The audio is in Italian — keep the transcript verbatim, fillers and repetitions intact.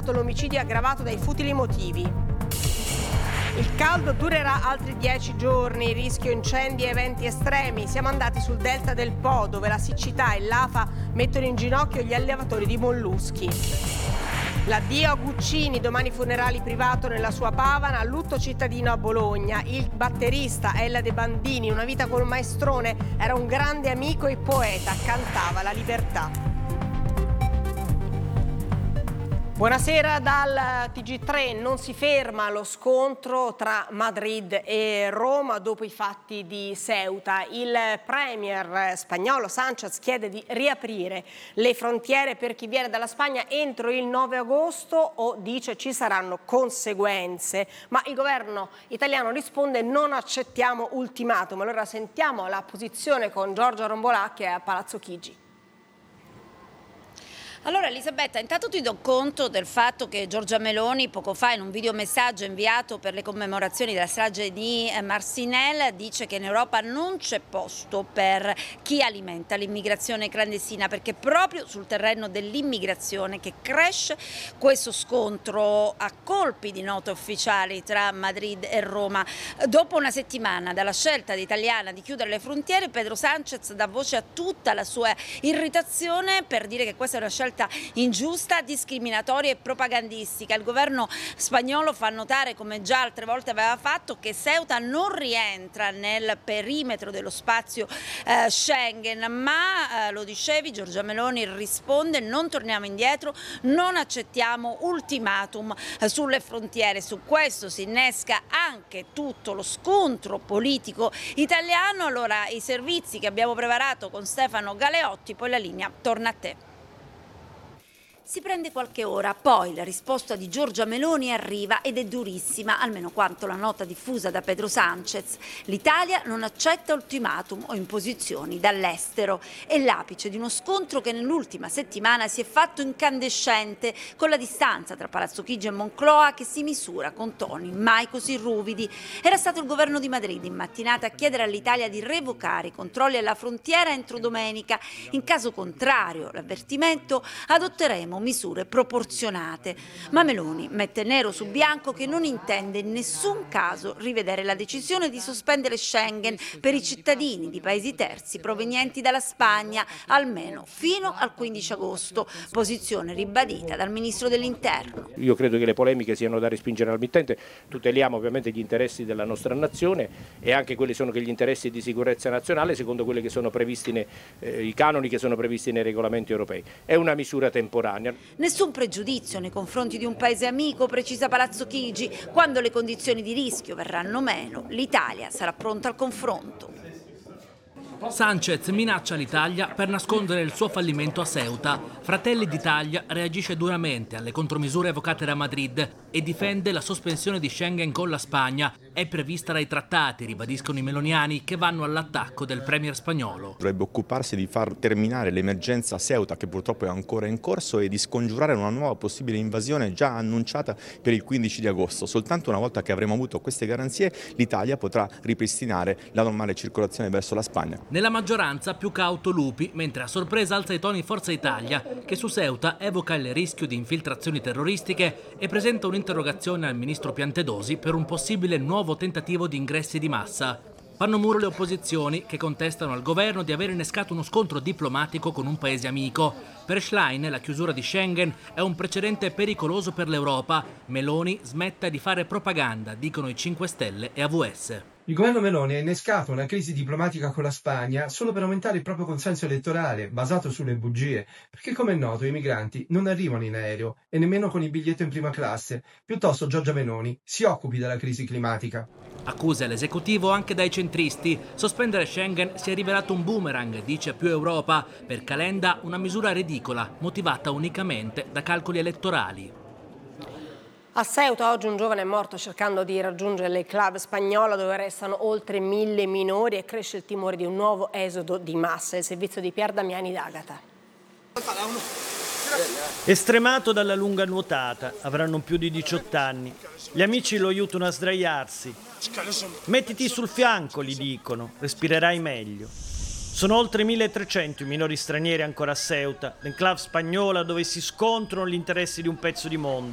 stato l'omicidio aggravato dai futili motivi. Il caldo durerà altri dieci giorni, rischio incendi e eventi estremi. Siamo andati sul delta del Po, dove la siccità e l'afa mettono in ginocchio gli allevatori di molluschi. L'addio a Guccini, domani funerali privato nella sua Pavana, lutto cittadino a Bologna. Il batterista Ella De Bandini, una vita col maestrone, era un grande amico e poeta, cantava la libertà. Buonasera dal T G tre. Non si ferma lo scontro tra Madrid e Roma dopo i fatti di Ceuta. Il premier spagnolo Sánchez chiede di riaprire le frontiere per chi viene dalla Spagna entro il nove agosto o dice ci saranno conseguenze. Ma il governo italiano risponde non accettiamo ultimatum. Allora sentiamo la posizione con Giorgia Rombolà che è a Palazzo Chigi. Allora Elisabetta, intanto ti do conto del fatto che Giorgia Meloni poco fa in un videomessaggio inviato per le commemorazioni della strage di Marcinelle dice che in Europa non c'è posto per chi alimenta l'immigrazione clandestina, perché proprio sul terreno dell'immigrazione che cresce questo scontro a colpi di note ufficiali tra Madrid e Roma. Dopo una settimana dalla scelta italiana di chiudere le frontiere, Pedro Sánchez dà voce a tutta la sua irritazione per dire che questa è una scelta ingiusta, discriminatoria e propagandistica. Il governo spagnolo fa notare, come già altre volte aveva fatto, che Ceuta non rientra nel perimetro dello spazio eh, Schengen, ma eh, lo dicevi, Giorgia Meloni risponde: non torniamo indietro, non accettiamo ultimatum eh, sulle frontiere. Su questo si innesca anche tutto lo scontro politico italiano. Allora i servizi che abbiamo preparato con Stefano Galeotti, poi la linea torna a te. Si prende qualche ora, poi la risposta di Giorgia Meloni arriva ed è durissima, almeno quanto la nota diffusa da Pedro Sánchez. L'Italia non accetta ultimatum o imposizioni dall'estero. È l'apice di uno scontro che nell'ultima settimana si è fatto incandescente, con la distanza tra Palazzo Chigi e Moncloa che si misura con toni mai così ruvidi. Era stato il governo di Madrid in mattinata a chiedere all'Italia di revocare i controlli alla frontiera entro domenica. In caso contrario, l'avvertimento, adotteremo misure proporzionate. Ma Meloni mette nero su bianco che non intende in nessun caso rivedere la decisione di sospendere Schengen per i cittadini di paesi terzi provenienti dalla Spagna, almeno fino al quindici agosto, posizione ribadita dal ministro dell'Interno. Io credo che le polemiche siano da respingere al mittente, tuteliamo ovviamente gli interessi della nostra nazione e anche quelli sono che gli interessi di sicurezza nazionale secondo quelli che sono previsti nei eh, i canoni che sono previsti nei regolamenti europei. È una misura temporanea. Nessun pregiudizio nei confronti di un paese amico, precisa Palazzo Chigi. Quando le condizioni di rischio verranno meno, l'Italia sarà pronta al confronto. Sánchez minaccia l'Italia per nascondere il suo fallimento a Ceuta. Fratelli d'Italia reagisce duramente alle contromisure evocate da Madrid e difende la sospensione di Schengen con la Spagna. È prevista dai trattati, ribadiscono i meloniani, che vanno all'attacco del premier spagnolo. Dovrebbe occuparsi di far terminare l'emergenza Ceuta, che purtroppo è ancora in corso, e di scongiurare una nuova possibile invasione già annunciata per il quindici di agosto. Soltanto una volta che avremo avuto queste garanzie, l'Italia potrà ripristinare la normale circolazione verso la Spagna. Nella maggioranza più cauto Lupi, mentre a sorpresa alza i toni Forza Italia, che su Ceuta evoca il rischio di infiltrazioni terroristiche e presenta un'interrogazione al ministro Piantedosi per un possibile nuovo tentativo di ingressi di massa. Fanno muro le opposizioni, che contestano al governo di aver innescato uno scontro diplomatico con un paese amico. Per Schlein la chiusura di Schengen è un precedente pericoloso per l'Europa. Meloni smetta di fare propaganda, dicono i cinque Stelle e A V S. Il governo Meloni ha innescato una crisi diplomatica con la Spagna solo per aumentare il proprio consenso elettorale, basato sulle bugie, perché come è noto i migranti non arrivano in aereo e nemmeno con il biglietto in prima classe. Piuttosto Giorgia Meloni si occupi della crisi climatica. Accuse all'esecutivo anche dai centristi. Sospendere Schengen si è rivelato un boomerang, dice Più Europa. Per Calenda una misura ridicola, motivata unicamente da calcoli elettorali. A Ceuta oggi un giovane è morto cercando di raggiungere l'enclave spagnola dove restano oltre mille minori e cresce il timore di un nuovo esodo di massa. Il servizio di Pier Damiani d'Agata. Estremato dalla lunga nuotata, avranno più di diciotto anni. Gli amici lo aiutano a sdraiarsi. Mettiti sul fianco, gli dicono, respirerai meglio. Sono oltre milletrecento i minori stranieri ancora a Ceuta, l'enclave spagnola dove si scontrano gli interessi di un pezzo di mondo.